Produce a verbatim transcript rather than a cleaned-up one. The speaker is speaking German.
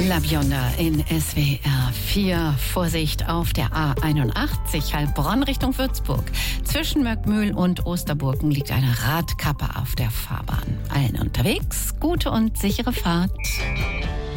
La Bionda in S W R vier. Vorsicht auf der A einundachtzig Heilbronn Richtung Würzburg. Zwischen Möckmühl und Osterburgen liegt eine Radkappe auf der Fahrbahn. Allen unterwegs, gute und sichere Fahrt.